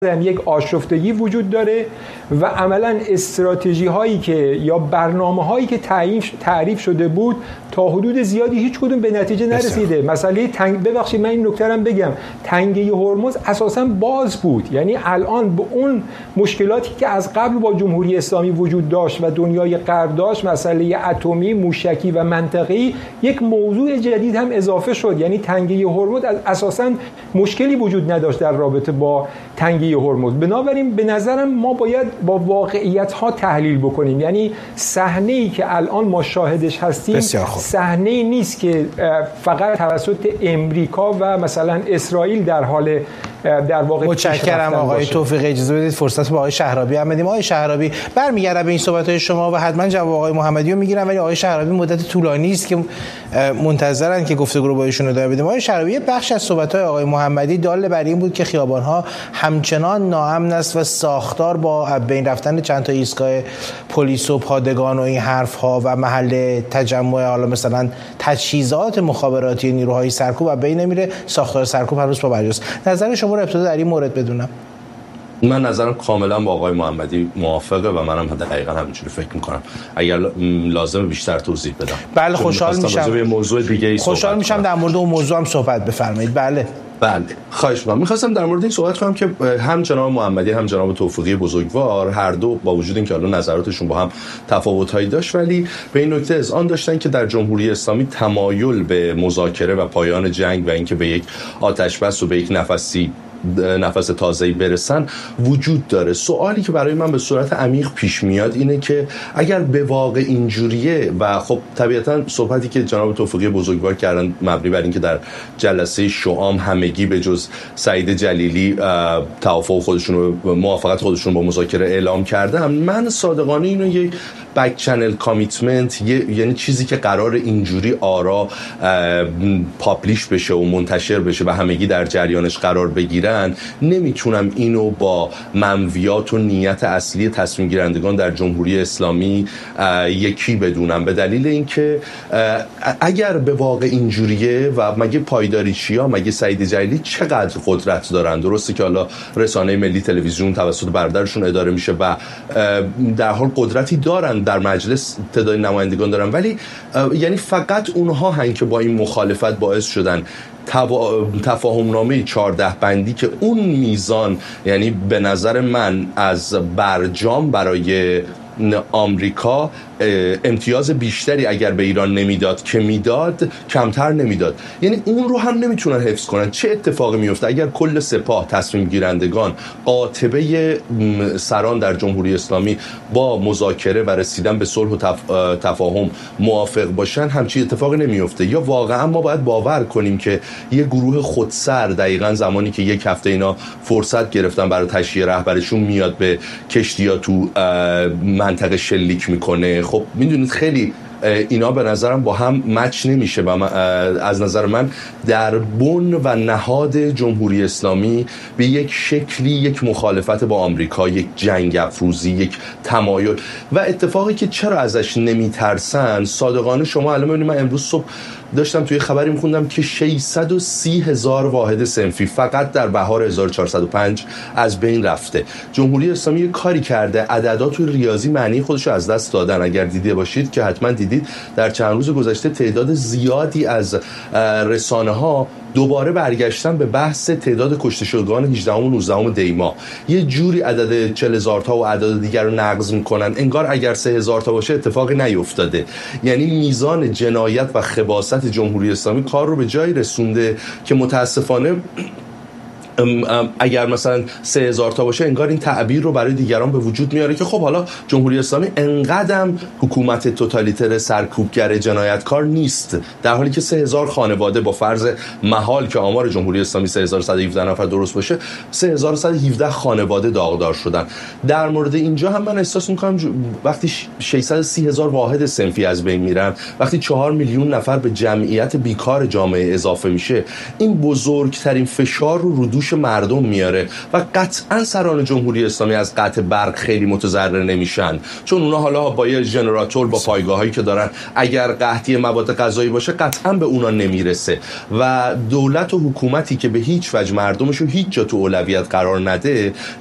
یک آشفتگی وجود داره و عملاً استراتژی هایی که یا برنامه هایی که تعریف شده بود تا حدود زیادی هیچ کدوم به نتیجه نرسیده. مسئله ببخشید من این نکته رو بگم، تنگه هرمز اساساً باز بود، یعنی الان به اون مشکلاتی که از قبل با جمهوری اسلامی وجود داشت و دنیای غرب داشت، مسئله اتمی، موشکی و منطقه‌ای، یک موضوع جدید هم اضافه شد. یعنی تنگه هرمز اساساً مشکلی وجود نداشت در رابطه با تنگه هرمز. بنابراین به نظرم ما باید با واقعیت‌ها تحلیل بکنیم. یعنی صحنه‌ای که الان ما شاهدش هستیم صحنه‌ای نیست که فقط توسط امریکا و مثلا اسرائیل در حال در واقع متشکرم آقای توفیقی. اجازه بدید فرصت به آقای شهرابی هم بدیم. آقای شهرابی برمیگردم به این صحبت‌های شما و حتما جواب آقای محمدی رو میگیرم، ولی آقای شهرابی مدت طولانی است که منتظرن که گفتگو رو با ایشون ادامه بدیم. آقای شهرابی بخش از صحبت‌های آقای محمدی دال بر این بود که خیابان‌ها همچنان ناامن است و ساختار با بین رفتن چند تا ایستگاه پلیس و پادگان و این حرف‌ها و محل تجمع حالا مثلا تجهیزات مخابراتی نیروهای سرکوب و بین نمیره، ساختار سرکوب هنوز پابرجاست. نظر شما رو ابتدا در این مورد بدونم. من نظرم کاملا با آقای محمدی موافقه و منم دقیقاً همینجوری فکر می‌کنم. اگر لازم بیشتر توضیح بدم. بله خوشحال میشم. موضوع دیگه خوشحال میشم در مورد اون موضوع هم صحبت بفرمایید. بله خواهش می‌کنم. می‌خواستم در مورد این صحبت کنم که هم جناب محمدی هم جناب توفیقی بزرگوار هر دو با وجود اینکه الان نظراتشون با هم تفاوت‌هایی داشت، ولی به این نکته اذعان داشتن که در جمهوری اسلامی تمایل به مذاکره و پایان جنگ و اینکه به یک آتش‌بس و به یک نفس تازه‌ای برسن وجود داره. سوالی که برای من به صورت عمیق پیش میاد اینه که اگر به واقع اینجوریه و خب طبیعتاً صحبتی که جناب توفیقی بزرگوار کردن مبنی بر اینکه در جلسه شعام همگی به جز سعید جلیلی توافق خودشون و موافقت خودشون با مذاکره اعلام کردن، من صادقانه اینو یک بک چنل کامیتمنت، یعنی چیزی که قرار اینجوری آرا پابلیش بشه و منتشر بشه و همگی در جریانش قرار بگیرن، نمیتونم اینو با منویات و نیت اصلی تصمیم گیرندگان در جمهوری اسلامی یکی بدونم، به دلیل اینکه اگر به واقع اینجوریه و مگه پایداری چیا، مگه سعید جلیلی چقدر قدرت دارن؟ درسته که حالا رسانه ملی تلویزیون توسط برادرشون اداره میشه و در حال قدرتی دارن، در مجلس تعداد نمایندگان دارن، ولی یعنی فقط اونها هن که با این مخالفت باعث شدن تفاهم نامه 14 بندی که اون میزان، یعنی به نظر من از برجام برای آمریکا امتیاز بیشتری اگر به ایران نمیداد که میداد، کمتر نمیداد، یعنی اون رو هم نمیتونن حفظ کنن. چه اتفاقی میفته اگر کل سپاه، تصمیم گیرندگان، قاطبه سران در جمهوری اسلامی با مذاکره و رسیدن به صلح و تفاهم موافق باشن؟ همچین اتفاقی نمیفته. یا واقعا ما باید باور کنیم که یه گروه خودسر دقیقاً زمانی که یک هفته اینا فرصت گرفتن برای تشییع رهبرشون میاد به کشتی‌ها تو منطقه شلیک میکنه؟ خب میدونید خیلی اینا به نظرم با هم مچ نمیشه و از نظر من در بن و نهاد جمهوری اسلامی به یک شکلی یک مخالفت با آمریکا، یک جنگ افروزی، یک تمایل و اتفاقی که چرا ازش نمیترسن. صادقانه شما الان ببینید، من امروز صبح داشتم توی خبری میخوندم که 630,000 واحد صنفی فقط در بهار 1405 از بین رفته. جمهوری اسلامی یک کاری کرده، عددات و ریاضی معنی خودش رو از دست دادن. اگر دیده باشید که حتما دیدید، در چند روز گذشته تعداد زیادی از رسانه ها دوباره برگشتن به بحث تعداد کشته شدگان 18 و 19 دی ماه. یه جوری عدد 40,000 تا و اعداد دیگر رو نقض میکنن انگار اگر 3,000 تا باشه اتفاقی نیفتاده. یعنی میزان جنایت و خباثت جمهوری اسلامی کار رو به جایی رسونده که متاسفانه اگر مثلا 3,000 تا باشه انگار این تعبیر رو برای دیگران به وجود میاره که خب حالا جمهوری اسلامی انقدرم حکومت توتالیتر سرکوبگر جنایتکار نیست، در حالی که 3,000 خانواده با فرض محال که آمار جمهوری اسلامی 3,117 نفر درست باشه، 3,117 خانواده داغدار شدن. در مورد اینجا هم من احساس میکنم وقتی 630,000 واحد صنفی از بین میرن، وقتی 4 میلیون نفر به جمعیت بیکار جامعه اضافه میشه، این بزرگترین فشار رو دوش گوش مردم میاره و قطعا سران جمهوری اسلامی از قطع برق خیلی متضرر نمیشن، چون اونا حالا با یه ژنراتور با پایگاهایی که دارن اگر قحطی مواد غذایی باشه قطعا به اونا نمیرسه و دولت و حکومتی که به هیچ وجه مردمشو هیچ جا تو اولویت قرار نده